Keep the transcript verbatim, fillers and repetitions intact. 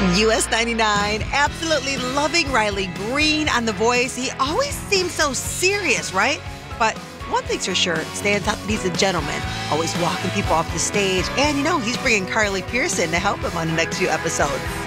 U S ninety-nine, absolutely loving Riley Green on The Voice. He always seems so serious, right? But one thing's for sure, stands out that he's a gentleman, always walking people off the stage. And, you know, he's bringing Carly Pearson to help him on the next few episodes.